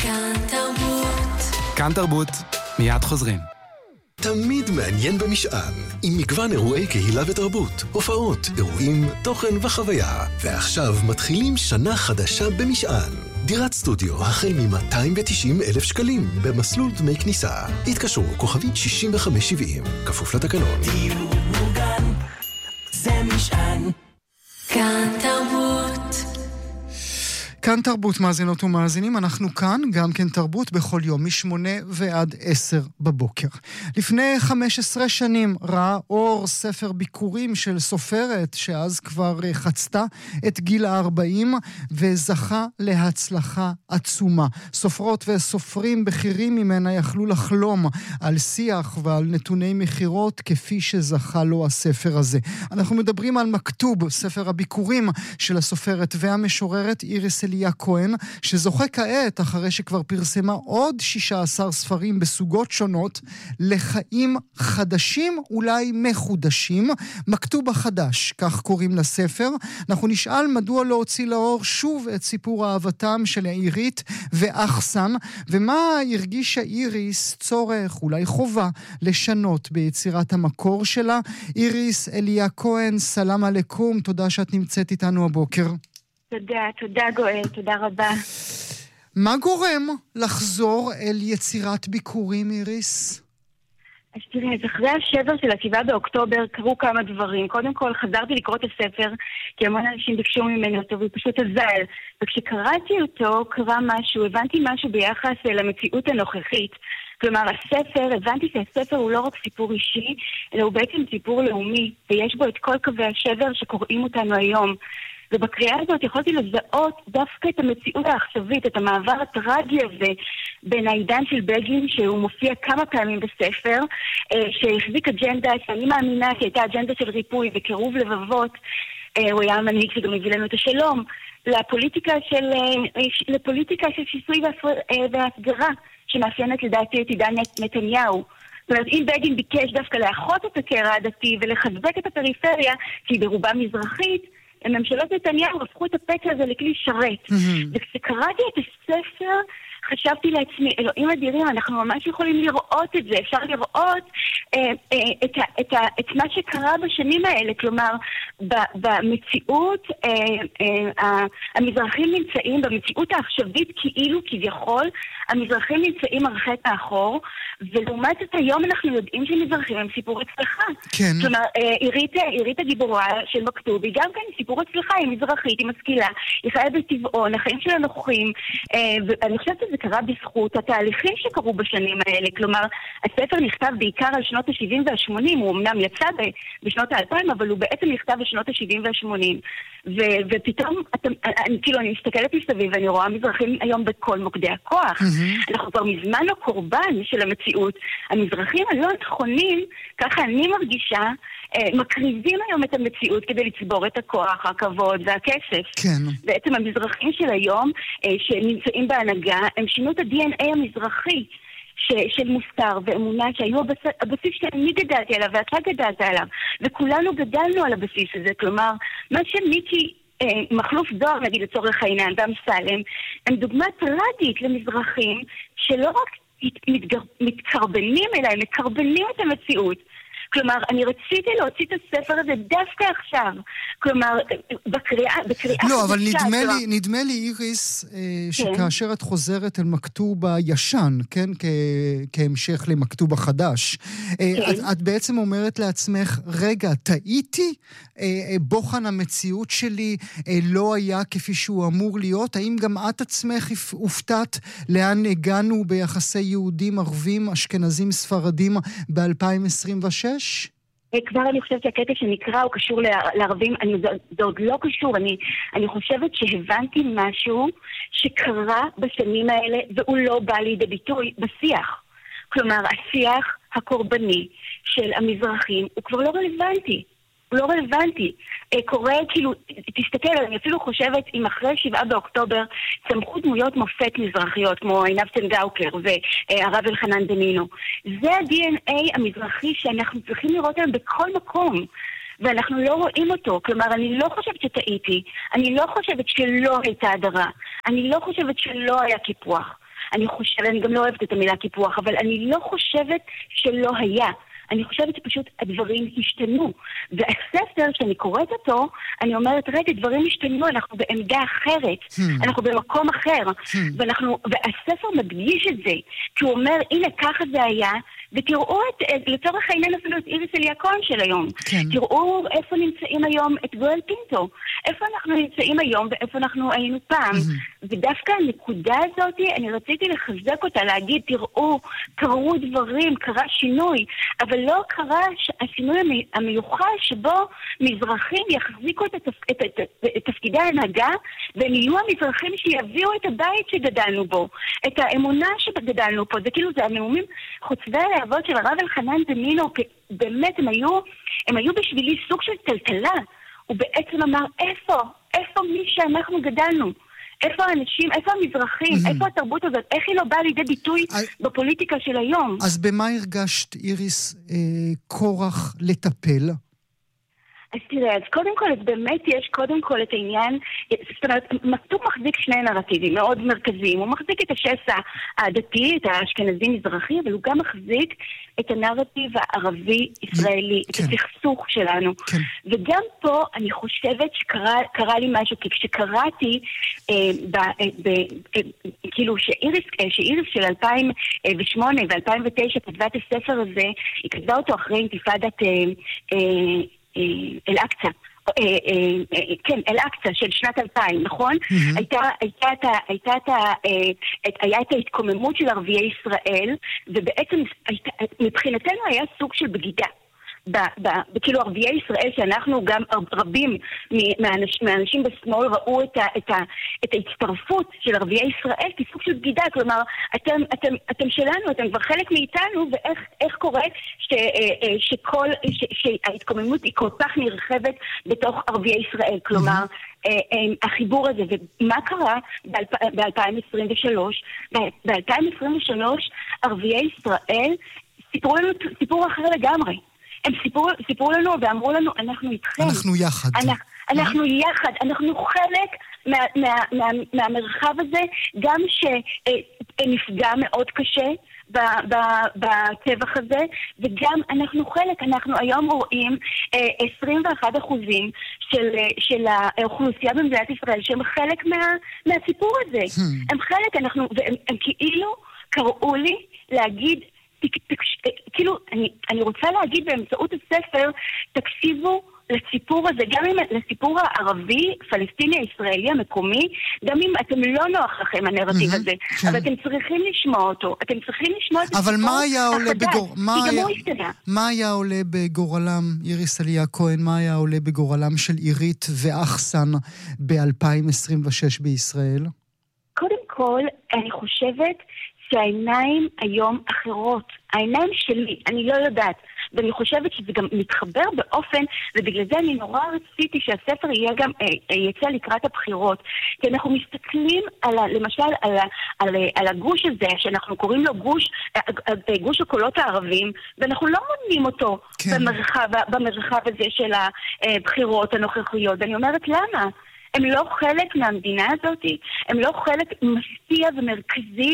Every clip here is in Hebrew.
כאן תרבות, מיד חוזרים. תמיד מעניין במשען, עם מגוון אירועי קהילה ותרבות, הופעות, אירועים, תוכן וחוויה. ועכשיו מתחילים שנה חדשה במשען. דירת סטודיו החל מ-290,000 שקלים במסלול דמי כניסה. התקשרו כוכבית 6570, כפוף לתקנון. דיור מוגן, זה משען. כאן תרבות. כאן תרבות, מאזינות ומאזינים, אנחנו כאן, גם כן תרבות, בכל יום, מ-8 ועד 10 בבוקר. לפני 15 שנים ראה אור ספר ביקורים של סופרת, שאז כבר חצתה את גיל 40, וזכה להצלחה עצומה. סופרות וסופרים בכירים ממנה יכלו לחלום על שיח ועל נתוני מחירות, כפי שזכה לו הספר הזה. אנחנו מדברים על מכתוב, ספר הביקורים של הסופרת והמשוררת איריס אליה כהן, שזוכה כעת, אחרי שכבר פרסמה עוד 16 ספרים בסוגות שונות, לחיים חדשים, אולי מחודשים. מכתוב החדש, כך קוראים לספר. אנחנו נשאל מדוע לא הוציא לאור שוב את סיפור אהבתם של עירית ואחסן, ומה הרגישה איריס צורך, אולי חובה, לשנות ביצירת המקור שלה. איריס אליה כהן, סלام עליכום, תודה שאת נמצאת איתנו הבוקר. תודה גואל, תודה רבה. מה גורם לחזור אל יצירת ביקורים, איריס? אז תראה, אז אחרי השבר של 7 באוקטובר קרו כמה דברים. קודם כל חזרתי לקרוא את הספר, כי המון אנשים ביקשו ממני אותו, והוא פשוט אזל. וכשקראתי אותו, קרה משהו, הבנתי משהו ביחס למציאות הנוכחית. כלומר, הבנתי שהספר הוא לא רק סיפור אישי, אלא הוא בעצם סיפור לאומי, ויש בו את כל קווי השבר שקוראים אותנו היום. ובקריאה הזאת יכולתי לזהות דווקא את המציאות העכשווית, את המעבר הטרגי הזה בין העידן של בגין, שהוא מופיע כמה פעמים בספר, שהחזיק אג'נדה שאני מאמינה שהייתה אג'נדה של ריפוי וקירוב לבבות. הוא היה המנהיג שגם הביא לנו את השלום, לפוליטיקה של שיסוי והסגרה, שמאפיינת לדעתי את עידן נתניהו. זאת אומרת, אם בגין ביקש דווקא לאחות את הקרע הדתי ולחזק את הפריפריה, שהיא ברובה מזרחית, הממשלות נתניהו הפכו את הפצע הזה לכלי שרת. וכשקראתי את הספר, חשבתי לעצמי, אלוהים אדירים, אנחנו ממש יכולים לראות את זה. אפשר לראות את מה שקרה בשנים האלה. כלומר, במציאות, המזרחים נמצאים, במציאות העכשווית כאילו כביכול, המזרחים נמצאים הרחק מאחור, ולעומת זאת היום אנחנו יודעים שמזרחים הם סיפור הצלחה. כן. כלומר, עירית הגיבורה של מכתוב, היא גם כן סיפור הצלחה, היא מזרחית, היא משכילה, היא חיה בטבעון, החיים שלה נוחים, ואני חושבת שזה קרה בזכות התהליכים שקרו בשנים האלה. כלומר, הספר נכתב בעיקר על שנות ה-70 וה-80, הוא אמנם יצא בשנות ה-2000, אבל הוא בעצם נכתב בשנות ה-70 וה-80. ופתאום, אני מסתכלת מסביב ואני רואה מזרחים היום בכל מוקדי הכוח. אנחנו כבר מזמן לא קורבן של המציאות. המזרחים הלא נכונים, ככה אני מרגישה, מקריבים היום את המציאות כדי לצבור את הכוח, הכבוד והכסף. כן. בעצם המזרחים של היום, שנמצאים בהנהגה, הם שינו את ה-DNA המזרחי של מוסר ואמונה, שהיו הבסיס שאני גדלתי עליו ואתה גדלת עליו, וכולנו גדלנו על הבסיס הזה. כלומר, מה שמיקי מחלוף זוהר, נגיד לצורך העניין, ואמסלם, הם דוגמה טרגית למזרחים שלא רק מתקרבנים אלא, הם מקרבנים את המציאות. כלומר, אני רציתי להוציא את הספר הזה דווקא עכשיו. כלומר, בקריאה... לא, אבל נדמה לי, איריס, שכאשר את חוזרת אל מכתוב הישן, כן, כהמשך למכתוב החדש, את בעצם אומרת לעצמך, רגע, טעיתי? בוחן המציאות שלי לא היה כפי שהוא אמור להיות? האם גם את עצמך הופתעת לאן הגענו ביחסי יהודים, ערבים, אשכנזים, ספרדים ב-2026? כבר אני חושבת שהקטע שנקרא הוא קשור לערבים, זה עוד לא קשור, אני חושבת שהבנתי משהו שקרה בשנים האלה והוא לא בא לידי ביטוי בשיח. כלומר, השיח הקורבני של המזרחים הוא כבר לא רלוונטי. הוא לא רלוונטי. קורה, כאילו, תסתכל, אני אפילו חושבת, אם אחרי 7 באוקטובר צמחו דמויות מופת מזרחיות, כמו עינב צנגאוקר והרב אלחנן דנינו. זה ה-DNA המזרחי שאנחנו צריכים לראות היום בכל מקום. ואנחנו לא רואים אותו. כלומר, אני לא חושבת שטעיתי. אני לא חושבת שלא הייתה הדרה. אני לא חושבת שלא היה קיפוח. אני חושבת, אני גם לא אוהבת את המילה קיפוח, אבל אני לא חושבת שלא היה. אני חושבת שפשוט הדברים השתנו. והספר, שאני קוראת אותו, אני אומרת, רגע, דברים השתנו, אנחנו בעמדה אחרת, אנחנו במקום אחר, והספר מדגיש את זה, כי הוא אומר, הנה, ככה זה היה, ותראו לצורך העניין אפילו את איריס אליאקון של היום. כן. תראו איפה נמצאים היום את גואל פינטו. איפה אנחנו נמצאים היום ואיפה אנחנו היינו פעם. ודווקא הנקודה הזאת, אני רציתי לחזק אותה, להגיד, תראו, קרו דברים, קרה שינוי, אבל לא קרה השינוי המיוחד שבו מזרחים יחזיקו את תפקידי ההנהגה, והם יהיו המזרחים שיביאו את הבית שגדלנו בו, את האמונה שגדלנו פה. זה כאילו, זה הנאומים חוצבי הלהבות של הרב אלחנן דנינו, באמת הם היו בשבילי סוג של טלטלה. הוא בעצם אמר, איפה מי שאנחנו גדלנו? איפה האנשים, איפה המזרחים, איפה התרבות הזאת, איך היא לא באה לידי ביטוי בפוליטיקה של היום? אז במה הרגשת, איריס, כורח לטפל? אז תראה, אז קודם כל, אז באמת יש קודם כל את העניין, זאת אומרת, הוא מחזיק שני נרטיבים מאוד מרכזיים. הוא מחזיק את השסע הדתי, את האשכנזי-מזרחי, אבל הוא גם מחזיק את הנרטיב הערבי-ישראלי, את הסכסוך שלנו. וגם פה אני חושבת שקרה לי משהו, כי כשקראתי, כאילו שאיריס של 2008 ו-2009 כתבה את הספר הזה, היא כתבה אותו אחרי אינתיפאדת אל-אקצא, כן, אל-אקצא של שנת 2000, נכון? היה את ההתקוממות של ערביי ישראל, ובעצם מבחינתנו היה סוג של בגידה. כאילו ערביי ישראל, שאנחנו גם רבים מהאנשים בשמאל ראו את ההצטרפות של ערביי ישראל כסוג של בגידה, כלומר אתם שלנו, אתם כבר חלק מאיתנו, ואיך קורה שההתקוממות היא כל כך נרחבת בתוך ערביי ישראל, כלומר החיבור הזה. ומה קרה ב-2023? ב-2023 ערביי ישראל סיפרו לנו סיפור אחר לגמרי. הם סיפרו לנו ואמרו לנו, אנחנו איתכם. אנחנו יחד. אנחנו יחד, אנחנו חלק מהמרחב הזה, גם שנפגע מאוד קשה בטבח הזה, וגם אנחנו חלק, אנחנו היום רואים 21% של האוכלוסייה במדינת ישראל, שהם חלק מהסיפור הזה. הם חלק, והם כאילו קראו לי להגיד, כאילו, אני רוצה להגיד באמצעות הספר, תקשיבו לסיפור הזה, גם אם לסיפור הערבי, פלסטיני, הישראלי, המקומי, גם אם אתם לא נוח לכם הנרטיב הזה, אבל אתם צריכים לשמוע אותו, אתם צריכים לשמוע את הסיפור החדש, מה היה עולה בגורלם, איריס אליה-כהן, מה היה עולה בגורלם של עירית ואחסן ב-2026 בישראל? קודם כל, אני חושבת שהעיניים היום אחרות. העיניים שלי, אני לא יודעת. ואני חושבת שזה גם מתחבר באופן, ובגלל זה אני נורא רציתי שהספר יהיה גם, יצא לקראת הבחירות. כי אנחנו מסתכלים למשל על הגוש הזה, שאנחנו קוראים לו גוש הקולות הערבים, ואנחנו לא מונים אותו במרחב הזה של הבחירות הנוכחיות. ואני אומרת, למה? הם לא חלק מהמדינה הזאת, הם לא חלק מפתיע ומרכזי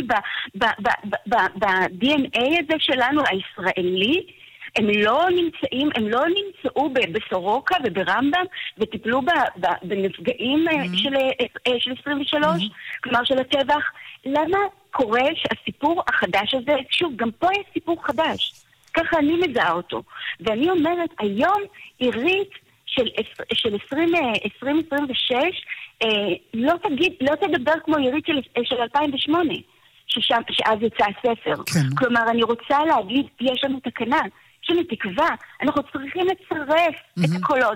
ב-DNA הזה שלנו, הישראלי. הם לא נמצאו בסורוקה וברמב"ם, וטיפלו בנפגעים של 23, כלומר של הטבח. למה קורה שהסיפור החדש הזה, שוב, גם פה יש סיפור חדש, ככה אני מזהה אותו. ואני אומרת, היום עירית של 2026 לא תדבר כמו עירית של 2008, שאז יצא הספר. כן. כלומר, אני רוצה להגיד, יש לנו תקנה, יש לנו תקווה, אנחנו צריכים לצרף את הקולות,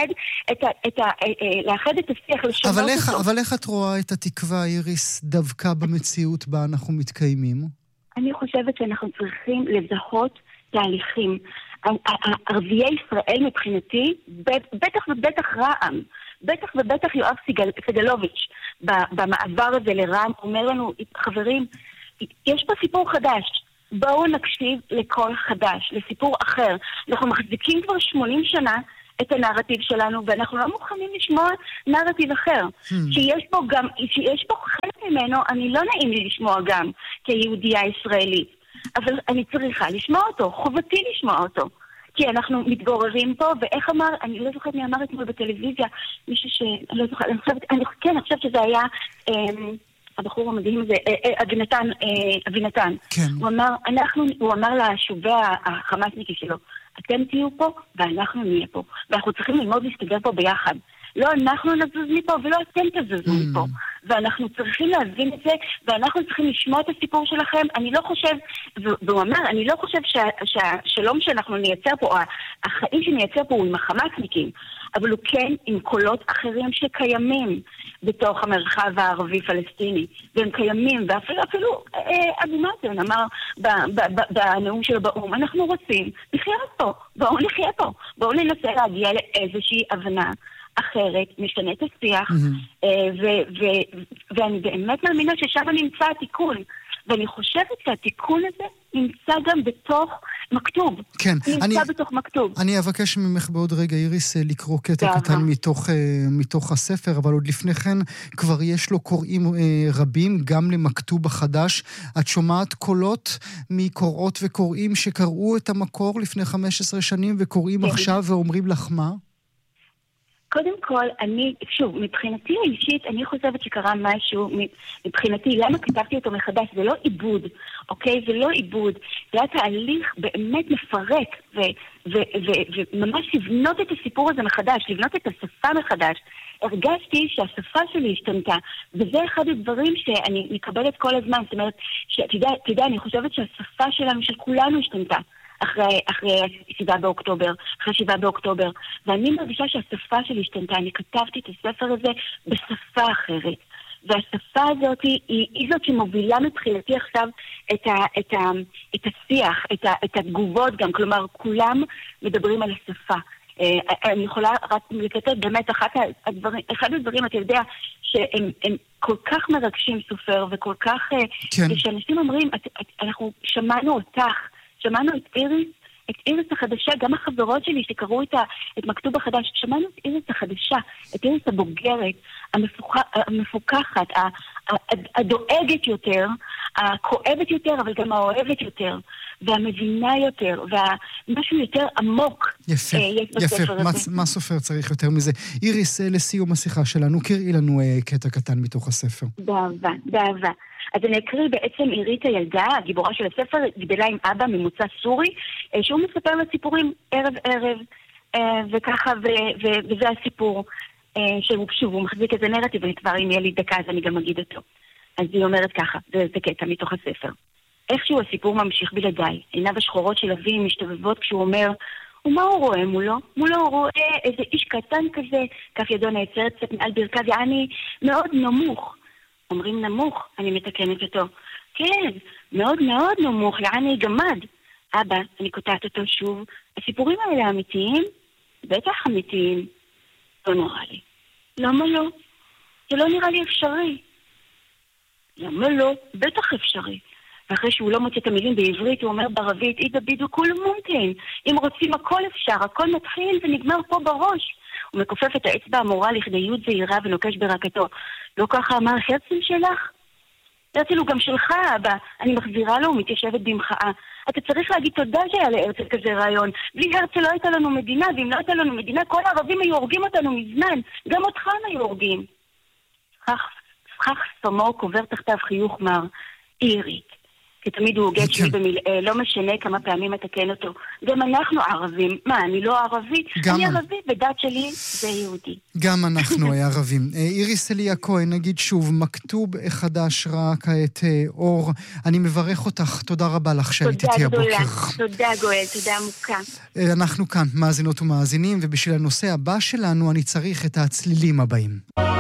לאחד את השיח, לשנות אותו. אבל איך את רואה את התקווה, איריס, דווקא במציאות בה אנחנו מתקיימים? אני חושבת שאנחנו צריכים לזהות תהליכים. ערביי ישראל מבחינתי, בטח ובטח רע"מ, בטח ובטח יואב סגלוביץ' במעבר הזה לרע"מ, אומר לנו, חברים, יש פה סיפור חדש, בואו נקשיב לקול חדש, לסיפור אחר. אנחנו מחזיקים כבר 80 שנה את הנרטיב שלנו, ואנחנו לא מוכנים לשמוע נרטיב אחר. שיש פה חלק ממנו, אני לא נעים לי לשמוע גם כיהודייה ישראלית, אבל אני צריכה לשמוע אותו, חובתי לשמוע אותו. כי אנחנו מתגוררים פה, ואיך אמר, אני לא זוכרת מי אמר אתמול בטלוויזיה, מישהו אני לא זוכרת, אני חושבת שזה היה הבחור המדהים הזה, אבינתן. כן. הוא אמר לשובי החמאסניקי שלו, אתם תהיו פה ואנחנו נהיה פה, ואנחנו צריכים ללמוד להסתגר פה ביחד. לא אנחנו נזוז מפה ולא אתם תזוזו מפה. ואנחנו צריכים להבין את זה, ואנחנו צריכים לשמוע את הסיפור שלכם. אני לא חושב, והוא אמר, אני לא חושב שהשלום שאנחנו נייצר פה, החיים שנייצר פה הוא עם החמאסניקים, אבל הוא כן עם קולות אחרים שקיימים בתוך המרחב הערבי-פלסטיני, והם קיימים, ואפילו אבו מאזן אמר בנאום שלו באו"ם, אנחנו רוצים לחיות פה, בואו נחיה פה, בואו ננסה להגיע לאיזושהי הבנה אחרת, משנה את השיח, ואני באמת מאמינה ששם נמצא התיקון, ואני חושבת שהתיקון הזה נמצא גם בתוך מכתוב. כן. נמצא בתוך מכתוב. אני אבקש ממך בעוד רגע, איריס, לקרוא קטע קטן מתוך הספר, אבל עוד לפני כן כבר יש לו קוראים רבים, גם למכתוב החדש. את שומעת קולות מקוראות וקוראים שקראו את המקור לפני 15 שנים, וקוראים עכשיו ואומרים לך מה? קודם כל, מבחינתי האישית, אני חושבת שקרה משהו, מבחינתי, למה כתבתי אותו מחדש? זה לא עיבוד, אוקיי? זה לא עיבוד. זה היה תהליך באמת מפרק, וממש לבנות את הסיפור הזה מחדש, לבנות את השפה מחדש. הרגשתי שהשפה שלי השתנתה, וזה אחד הדברים שאני מקבלת כל הזמן. זאת אומרת, תדע, אני חושבת שהשפה שלנו, של כולנו השתנתה. אחרי 7 באוקטובר, ואני מרגישה שהשפה שלי השתנתה. אני כתבתי את הספר הזה בשפה אחרת, והשפה הזאת היא זאת שמובילה מבחינתי עכשיו את השיח, את התגובות גם, כלומר כולם מדברים על השפה. אני יכולה רק לקטט באמת אחד הדברים, אתה יודע, שהם כל כך מרגשים סופר, וכל כך, שאנשים אומרים, אנחנו שמענו אותך, שמענו את איריס החדשה, גם החברות שלי שקראו את מכתוב החדש, שמענו את איריס החדשה, את איריס הבוגרת, המפוקחת, הדואגת יותר, הכואבת יותר, אבל גם האוהבת יותר, והמבינה יותר, ומשהו יותר עמוק. יפה, מה סופר צריך יותר מזה? איריס, לסיום השיחה שלנו, קראי לנו קטע קטן מתוך הספר. באהבה. אז אני אקריא בעצם עירית הילדה, הגיבורה של הספר, גדלה עם אבא ממוצא סורי, שהוא מספר לה סיפורים ערב, וככה, וזה הסיפור, שהוא מחזיק איזה נרטיב, וכבר אם יהיה לי דקה אז אני גם אגיד אותו. אז היא אומרת ככה, זה קטע מתוך הספר. איכשהו הסיפור ממשיך בלעדיי, עיניו השחורות של אבי משתובבות כשהוא אומר, ומה הוא רואה מולו? מולו הוא רואה איזה איש קטן כזה, כף ידו נעצרת קצת מעל ברכיו, יעני מאוד נמוך. אומרים נמוך, אני מתקנת אותו. כן, מאוד מאוד נמוך, יעני גמד. אבא, אני קוטעת אותו שוב. הסיפורים האלה אמיתיים? בטח אמיתיים. לא נראה לי. למה לא? זה לא נראה לי אפשרי. למה לא? בטח אפשרי. ואחרי שהוא לא מוצא את המילים בעברית, הוא אומר בערבית, אידה בידו כול מומקן. אם רוצים הכל אפשר, הכל מתחיל ונגמר פה בראש. הוא מכופף את האצבע המורה לכדי יוד זהירה ונוקש ברקתו. לא ככה אמר הרצל שלך? הרצל הוא גם שלך, אבא. אני מחזירה לו ומתיישבת במחאה. אתה צריך להגיד תודה שהיה להרצל כזה רעיון. בלי הרצל לא הייתה לנו מדינה, ואם לא הייתה לנו מדינה, כל הערבים היו הורגים אותנו מזמן. גם אותך היו הורגים. סכך סמו קובר תחתיו חיוך מר. אירית. כי תמיד הוא הוגד שלי במילאה, לא משנה כמה פעמים מתקן אותו. גם אנחנו ערבים. מה, אני לא ערבי? אני ערבי, בדת שלי זה יהודי. גם אנחנו ערבים. איריס אליה כהן, נגיד שוב, מכתוב חדש ראה כעת אור. אני מברך אותך, תודה רבה לך שהיית איתי הבוקר. תודה גואל, תודה עמוקה. אנחנו כאן, מאזינות ומאזינים, ובשביל הנושא הבא שלנו אני צריך את הצלילים הבאים.